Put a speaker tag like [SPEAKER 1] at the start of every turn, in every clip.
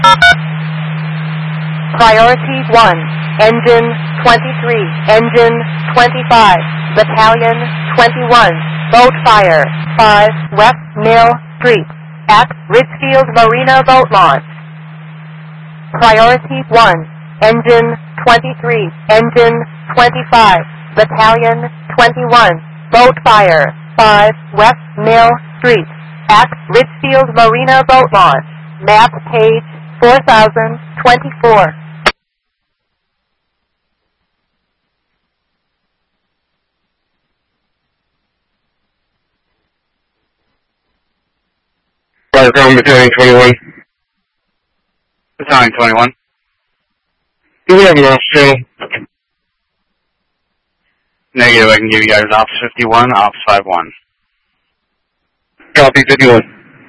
[SPEAKER 1] Priority 1, Engine 23, Engine 25, Battalion 21, boat fire, 5 West Mill Street, at Ridgefield Marina Boat Launch. Priority 1, Engine 23, Engine 25, Battalion 21, boat fire, 5 West Mill Street, at Ridgefield Marina Boat Launch. Map page 4024.
[SPEAKER 2] Ground Battalion 21.
[SPEAKER 3] Battalion 21.
[SPEAKER 2] Do we have an ops channel?
[SPEAKER 3] Negative, I can give you guys Ops 51, Ops 51.
[SPEAKER 2] Copy 51.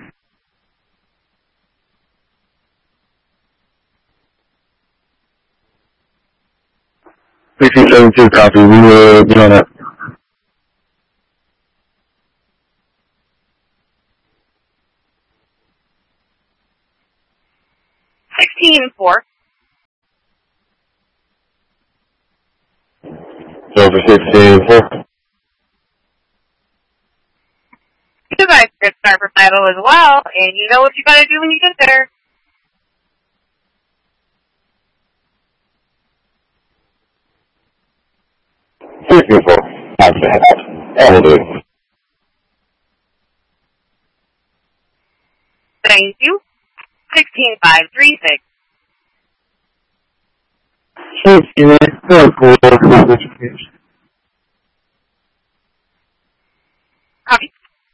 [SPEAKER 2] 1672 copy. We will be on that.
[SPEAKER 4] Four.
[SPEAKER 2] Over 16-4.
[SPEAKER 4] You guys get Sniper Battle as well, and you know what you gotta do when you get there.
[SPEAKER 2] That'll do.
[SPEAKER 4] Thank you. 16536.
[SPEAKER 2] Thank you, man.
[SPEAKER 4] Copy.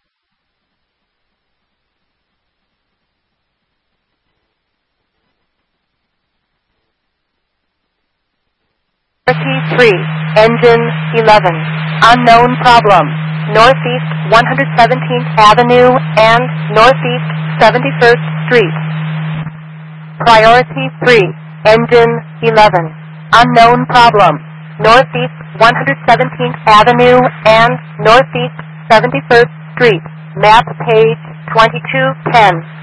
[SPEAKER 1] Priority 3, Engine 11, unknown problem, Northeast 117th Avenue and Northeast 71st Street. Priority 3, Engine 11, unknown problem, Northeast 117th Avenue and Northeast 71st Street. Map page 2210.